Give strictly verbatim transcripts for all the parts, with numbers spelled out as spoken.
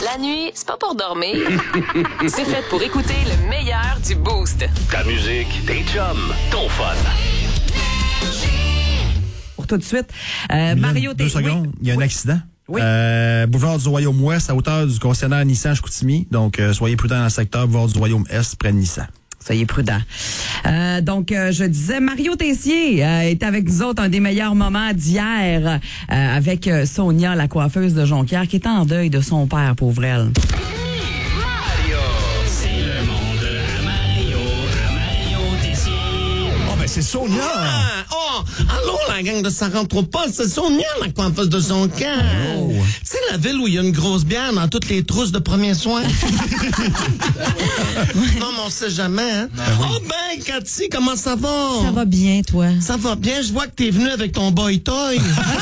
La nuit, c'est pas pour dormir. C'est fait pour écouter le meilleur du Boost. Ta musique, tes chums, ton fun. Pour tout de suite, euh, Mario... Deux secondes, oui. il y a un oui. accident. Oui. Euh, boulevard du Royaume-Ouest, à hauteur du concessionnaire Nissan Chicoutimi. Donc, euh, soyez prudents dans le secteur boulevard du Royaume-Est, près de Nissan. Soyez prudents. Euh, donc, euh, je disais, Mario Tessier euh, est avec nous autres, un des meilleurs moments d'hier, euh, avec euh, Sonia, la coiffeuse de Jonquière, qui est en deuil de son père, pauvre elle. C'est le monde à Mario, à Mario Tessier. Oh, ben c'est Sonia! Ah, oh, allô, la gang de ça rentre pas, c'est Sonia, la coiffeuse de son cœur. Oh. Tu sais, la ville où il y a une grosse bière dans toutes les trousses de premiers soins? Non, mais on sait jamais, hein? Oh, ben, Cathy, comment ça va? Ça va bien, toi? Ça va bien, je vois que t'es venu avec ton boy toy.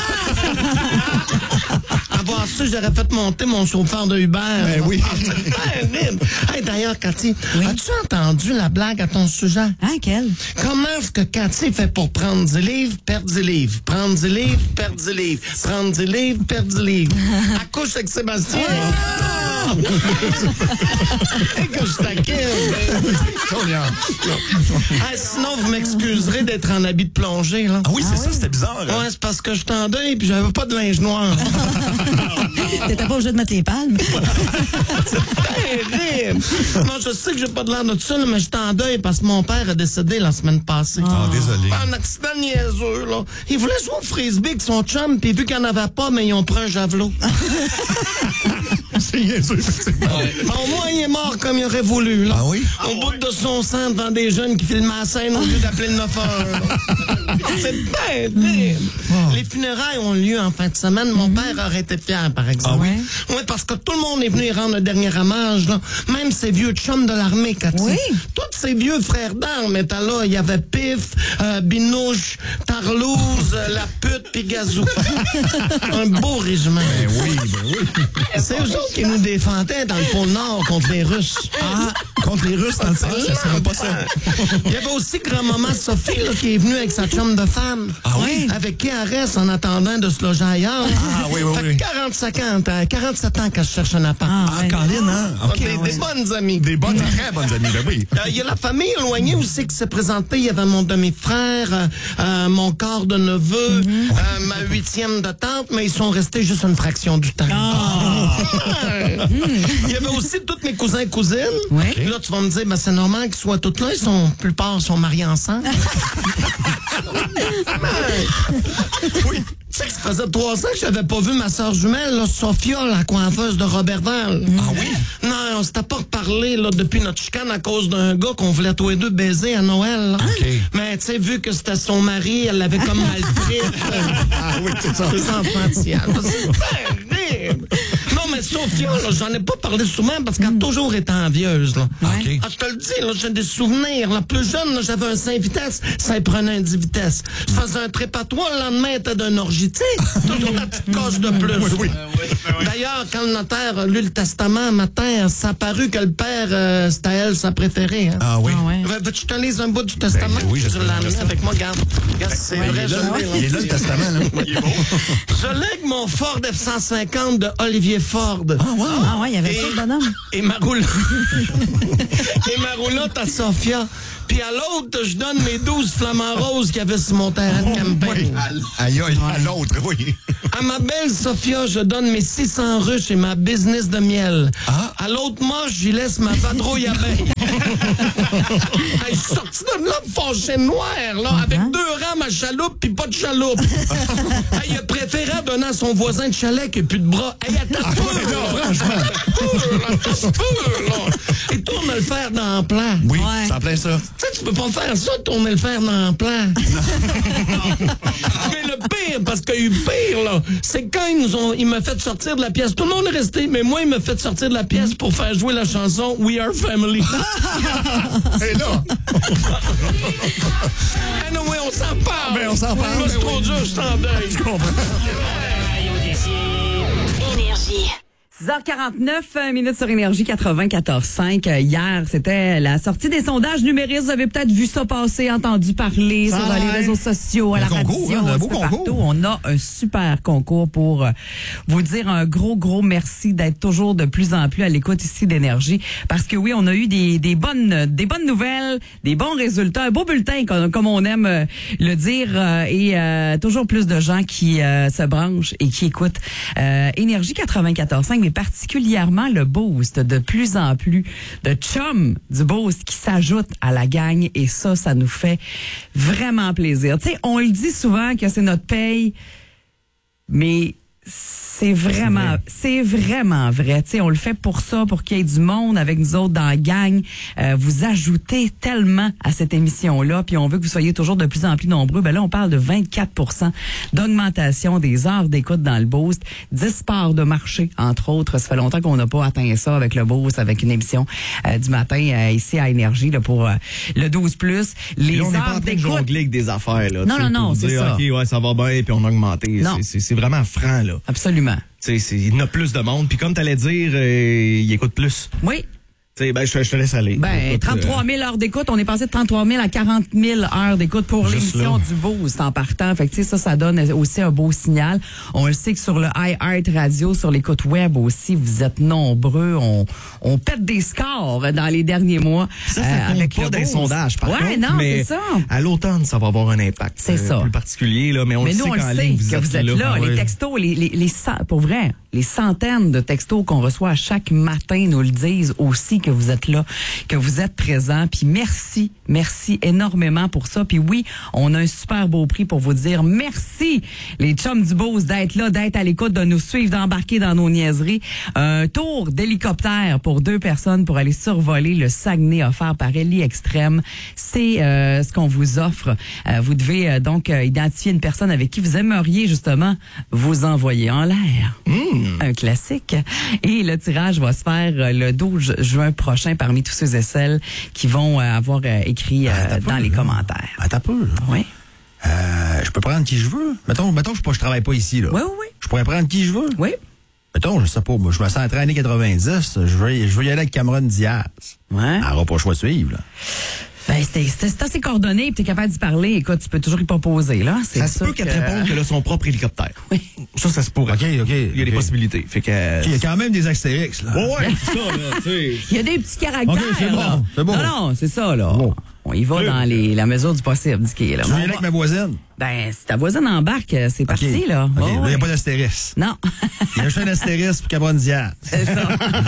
Avoir su, j'aurais fait monter mon chauffeur de Uber. Ben oui. Ben, hey, d'ailleurs, Cathy, oui? As-tu entendu la blague à ton sujet? Hein, quelle? Comment est-ce que Cathy fait pour prendre du livre, perdre du livre, prendre du livre, perdre du livre, prendre du livre, perdre du livre? Elle couche avec Sébastien. Ah! Et que je taquine. Sonia. Ah, sinon, vous m'excuserez d'être en habit de plongée, là. Ah oui, c'est ah, ça, oui. C'était bizarre. Hein? Ouais, c'est parce que je suis en deuil puis j'avais pas de linge noir. T'étais pas obligé de mettre les palmes. C'est terrible. Non, je sais que j'ai pas de l'air de ça, là, mais j'étais en deuil parce que mon père a décédé la semaine passée. Ah, oh, désolé. Un accident niaiseux, là. Il voulait jouer au frisbee avec son chum, puis vu qu'il n'y en avait pas, mais ils ont pris un javelot. C'est niaiseux, effectivement. Ouais. Au moins, il est mort comme il aurait voulu, là. Ah oui? Au bout de son sang devant des jeunes qui filment la scène au lieu d'appeler le neuf un. C'est terrible. Oh. Les funérailles ont lieu en fin de semaine. Mon mm-hmm. père aurait été fier, par exemple. Ah oui? Oui, parce que tout le monde est venu y rendre un dernier hommage, là. Même ses vieux chums de l'armée, Cathy. Oui? Tous ses vieux frères d'armes étaient là. Il y avait Pif, euh, Binouche, Tarlouse, La Pute, puis Gazou. Un beau régiment. Ben oui, ben oui. C'est eux autres qui nous défendaient dans le pôle Nord contre les Russes. Ah, contre les Russes dans le temps, je ne savais pas ça. Il y avait aussi grand-maman Sophie là, qui est venue avec sa chum de femme. Ah oui? Avec qui elle reste en attendant de se loger ailleurs. Ah oui, oui, fait oui. quarante-cinq ans, quarante-sept ans qu'elle cherche un appart. Ah, ah ouais. Caroline, hein? Okay, des, ouais. des bonnes amies. Des bonnes, très bonnes amies, ben oui. Il euh, y a la famille éloignée aussi qui s'est présentée. Il y avait mon demi-frère, euh, euh, mon quart de neveu, mm-hmm. euh, ma huitième de tante, mais ils sont restés juste une fraction du temps. Oh. Il y avait aussi tous mes cousins et cousines. Oui. Là, tu vas me dire, ben, c'est normal qu'ils soient tous là. Ils sont, la plupart sont mariés ensemble. Oui. Tu sais que ça faisait trois ans que j'avais pas vu ma soeur jumelle, là, Sophia, la coiffeuse de Robertval. Ah oui? Non, on s'était pas reparlé là, depuis notre chicane à cause d'un gars qu'on voulait tous les deux baiser à Noël. Là. OK. Mais tu sais, vu que c'était son mari, elle l'avait comme mal pris. Ah oui, c'est ça. C'est enfantillage. C'est terrible. Non, mais Sophia, là, j'en ai pas parlé souvent parce qu'elle a mm. toujours été envieuse. Là. Okay. Ah, je te le dis, là, j'ai des souvenirs. Là. Plus jeune, là, j'avais un cinq vitesses, ça y prenait un dix vitesses. Je faisais un trip à toi, le lendemain, était d'un orgie. Tu sais, toujours la petite coche de plus. Oui, oui. D'ailleurs, quand le notaire a lu le testament matin, ça a paru que le père, euh, c'était elle, sa préférée. Hein. Ah oui? Ah ouais. Veux-tu que je te lise un bout du testament? Ben, oui, je je l'ai amené avec moi, regarde. Regarde, c'est ouais, vrai, il est là, je l'ai. il est là, le testament. Là. Il est beau. Je lègue mon Ford F cent cinquante de Olivier Ford. Ah, wow. Ah ouais, il y avait Et, ça, le bonhomme. Et ma roulotte. et ma roulotte à Sophia. Puis à l'autre, je donne mes douze flamants roses qu'il y avait sur mon terrain de campagne. Oui. Aïe, aïe, à l'autre, oui. À ma belle Sophia, je donne mes six cents ruches et ma business de miel. Ah. À l'autre moche, j'y laisse ma vadrouille abeille. Hey, je suis sorti de là fâché noir, là, avec uh-huh. deux rames à chaloupe puis pas de chaloupe. Hey, il a préféré donner à son voisin de chalet qui n'a plus de bras. Hey, attends, ah, peu, là, franchement. Et tourne le fer dans le plan. Oui, ouais. c'est en plein ça. Tu sais, tu peux pas faire ça, tourner le fer dans le plan. Mais le pire, parce qu'il y a eu pire, là, c'est quand ils nous ont, il m'a fait sortir de la pièce. Tout le monde est resté, mais moi, il m'a fait sortir de la pièce pour faire jouer la chanson We Are Family. Et là? Ah non, oui, on s'en parle. Ben, on s'en parle. Moi, c'est trop dur, je t'en deuil. Je comprends. Énergie. six heures quarante-neuf minutes sur Énergie quatre-vingt-quatorze cinq. Hier, c'était la sortie des sondages numéristes. Vous avez peut-être vu ça passer, entendu parler Ça sur ouais. les réseaux sociaux, à Un la concours, radio, hein, un un beau petit peu concours. partout. On a un super concours pour euh, vous dire un gros, gros merci d'être toujours de plus en plus à l'écoute ici d'Énergie. Parce que oui, on a eu des, des bonnes des bonnes nouvelles, des bons résultats, un beau bulletin, comme, comme on aime euh, le dire, euh, et euh, toujours plus de gens qui euh, se branchent et qui écoutent euh, Énergie quatre-vingt-quatorze cinq, mais particulièrement le boost, de plus en plus de chums du boost qui s'ajoutent à la gang, et ça, ça nous fait vraiment plaisir. Tu sais, on le dit souvent que c'est notre paye, mais c'est vraiment, c'est vraiment vrai. Tu sais, on le fait pour ça, pour qu'il y ait du monde avec nous autres dans la gang. Euh, vous ajoutez tellement à cette émission-là, puis on veut que vous soyez toujours de plus en plus nombreux. Ben là, on parle de vingt-quatre pour cent d'augmentation des heures d'écoute dans le boost, dix parts de marché, entre autres. Ça fait longtemps qu'on n'a pas atteint ça avec le boost, avec une émission euh, du matin euh, ici à Énergie là, pour euh, le douze plus. Les Là, on n'est pas heures en train de d'écoute. jongler avec des affaires. Là, Non, tu sais, non, non, pour c'est dire, ça. OK, ouais, ça va bien, puis on a augmenté. Non. C'est- C'est c'est vraiment franc, là. Absolument. Tu sais, c'est- il y en a plus de monde. Puis comme tu allais dire, euh, il écoute plus. Oui. Tu sais, ben, je, je te laisse aller. Ben, Écoute, trente-trois mille heures d'écoute. On est passé de trente-trois mille à quarante mille heures d'écoute pour Juste l'émission là. du Boost en partant. Fait que, tu sais, ça, ça donne aussi un beau signal. On le sait que sur le iHeart Radio, sur l'écoute web aussi, vous êtes nombreux. On, on pète des scores dans les derniers mois. Ça, ça euh, compte avec pas le des Boost. sondages, par ouais, contre. non, mais c'est ça. à l'automne, ça va avoir un impact. C'est euh, ça. plus particulier, là, mais on Mais le nous, sait on le qu'en sait ligne, que vous êtes là. Ah Les ouais. textos, les, les, les, cent- pour vrai, les centaines de textos qu'on reçoit chaque matin nous le disent aussi, que vous êtes là, que vous êtes présents. Puis merci, merci énormément pour ça. Puis oui, on a un super beau prix pour vous dire merci, les chums du Boost, d'être là, d'être à l'écoute, de nous suivre, d'embarquer dans nos niaiseries. Un tour d'hélicoptère pour deux personnes pour aller survoler le Saguenay offert par Ellie Extrême. C'est euh, ce qu'on vous offre. Euh, vous devez euh, donc euh, identifier une personne avec qui vous aimeriez justement vous envoyer en l'air. Un classique. Et le tirage va se faire euh, le douze juin prochain parmi tous ceux et celles qui vont euh, avoir euh, écrit euh, Attends dans peu, les là. commentaires. Attends un peu. là. Oui. Euh, je peux prendre qui je veux. Mettons, mettons je, je travaille pas ici. Là. Oui, oui, oui. Je pourrais prendre qui je veux. Oui. Mettons, je sais pas, moi, je me sens en années quatre-vingt-dix. Je veux, je veux y aller avec Cameron Diaz. Ouais. Elle n'aura pas le choix de suivre. Là. Ben, c'est c'est- c'est assez coordonné et tu es capable d'y parler. Écoute, tu peux toujours y proposer, là. C'est Ça se sûr peut qu'elle que- te réponde qu'elle a son propre hélicoptère. Oui. Ça, ça se pourrait. OK, OK. Il y a des OK. possibilités. Fait que. Il y a quand même des Astérix. Là. Ouais, ouais, c'est ça, là, tu sais. Il y a des petits caractères. OK, c'est bon, là. c'est bon. Non, non, c'est ça, là. Bon. On y va Oui. dans les, la mesure du possible, dit qu'il est là. Je veux y aller avec ma voisine. Ben, si ta voisine embarque, c'est parti, OK. là. OK, Oh, là, il n'y ouais. a pas d'Astérix. Non. Il y a juste un Astérix pour Cameron Diaz. C'est ça.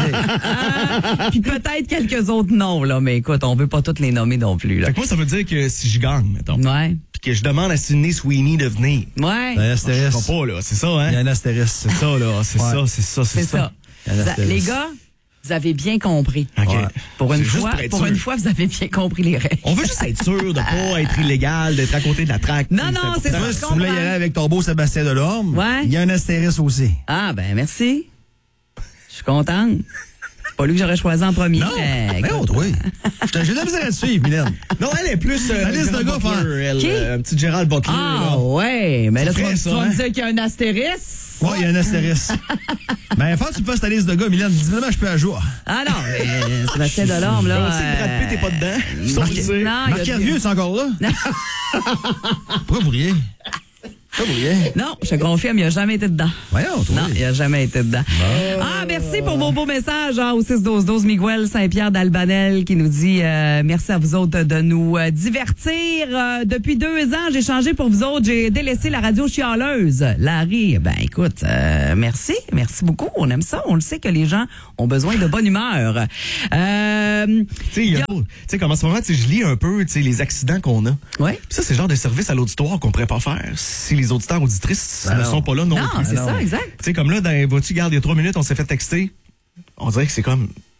Ah, puis peut-être quelques autres noms, là, mais écoute, on veut pas toutes les nommer non plus, là. Fait que moi, ça veut dire que si je gagne, mettons, Ouais. puis que je demande à Sidney Sweeney de venir, Ouais. Un je Astérix. comprends pas, là. C'est ça, Il y a hein? un Astérix. C'est ça, là. C'est Ouais. ça, c'est ça, C'est ça. Il y a un Vous a- Astérix. Les gars, vous avez bien compris. OK. Ouais. Pour une C'est juste fois, pour être pour sûr. une fois, vous avez bien compris les règles. On veut juste être sûr de pas être illégal, d'être à côté de la traque. Non, tu sais, non, c'est important. ça. Si tu voulais y aller avec ton beau Sébastien Delorme, Ouais. il y a un Astérix aussi. Ah, ben, merci. Je suis contente. C'est pas lui que j'aurais choisi en premier. Non, mais mais écoute. autre, oui. J'ai de la misère à te suivre, Mylène. Non, elle est plus euh, La liste Gérald de gars, Butler, faire- elle, Qui? euh, un petit Gérald Butler. Ah, là. ouais. Mais là, C'est tu vas, vrai, tu ça, vas hein? me dire qu'il y a un astérisque. Ouais, il y a un Astérix. Ben, faut que tu fasses ta liste de gars, Mylène. Dis-moi, je peux à jour. Ah non, mais Sébastien Delorme, là. On sait que Brad Pitt est pas dedans. Ça, on le Marc- sait. non, il y Marc a- Hervieux, c'est encore là? Pourquoi vous riez? Pourquoi vous riez? Non, je te confirme, il n'a jamais été dedans. Voyons, toi. Non, il n'a jamais été dedans. Ah, merci pour vos beaux messages hein, au six douze douze. Miguel Saint-Pierre d'Albanel qui nous dit euh, merci à vous autres de nous euh, divertir. Euh, depuis deux ans, j'ai changé pour vous autres. J'ai délaissé la radio chialeuse. Larry, ben écoute, euh, merci. Merci beaucoup. On aime ça. On le sait que les gens ont besoin de bonne humeur. Euh, Tu sais, il y a- y a- tu sais, comme en ce moment, tu sais, je lis un peu, tu sais, les accidents qu'on a. ouais. Puis ça, c'est le genre de service à l'auditoire qu'on pourrait pas faire si les auditeurs auditrices Ben ne non. sont pas là non, Non, plus. c'est ça, exact. Tu sais, comme là, dans Vois-tu, garde, il y a trois minutes, on s'est fait texter. On dirait que c'est comme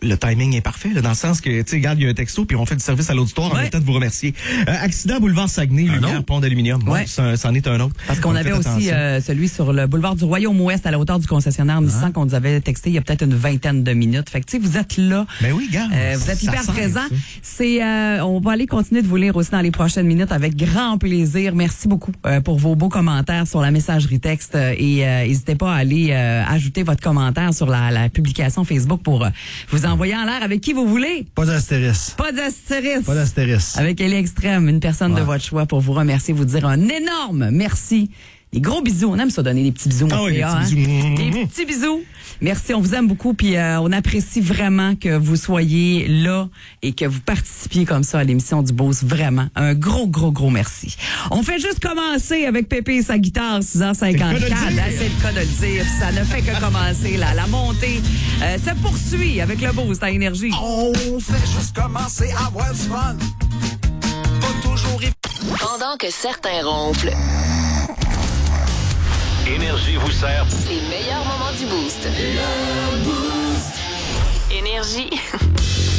le timing est parfait, là, dans le sens que, tu sais, regarde, il y a un texto, puis on fait du service à l'auditoire en Ouais. même temps de vous remercier. Euh, accident boulevard Saguenay, Un lumière, autre? pont d'aluminium. Ouais. Ouais, ça- c'en est un autre. Parce qu'on Donc, avait faites aussi attention. euh, celui sur le boulevard du Royaume-Ouest à la hauteur du concessionnaire Nissan qu'on nous avait texté il y a peut-être une vingtaine de minutes. Fait que tu sais, vous êtes là. Ben oui, gars. Euh, vous êtes ça hyper sert, présent. ça. C'est, euh, on va aller continuer de vous lire aussi dans les prochaines minutes avec grand plaisir. Merci beaucoup euh, pour vos beaux commentaires sur la messagerie texte euh, et euh, n'hésitez pas à aller euh, ajouter votre commentaire sur la, la publication Facebook pour euh, vous envoyer en l'air avec qui vous voulez. Pas d'astérisque. Pas d'astérisque. Pas d'astérisque. Avec Ellie Extrême, une personne de Ouais. votre choix pour vous remercier, vous dire un énorme merci. Des gros bisous. On aime ça donner des petits bisous. Ah mon oui, des P A, petits hein? bisous. Des petits bisous. Merci, on vous aime beaucoup. Puis euh, on apprécie vraiment que vous soyez là et que vous participiez comme ça à l'émission du Beauce. Vraiment. Un gros, gros, gros merci. On fait juste commencer avec Pépé et sa guitare, six heures cinquante-quatre. C'est le cas de le dire. Hein, c'est le cas de le dire. Ça ne fait que commencer. Là. La montée euh, se poursuit avec le Beauce à Énergie. On fait juste commencer à avoir du fun. Pas toujours y- Pendant que certains ronflent, Énergie vous sert. les meilleurs moments du Boost. Énergie.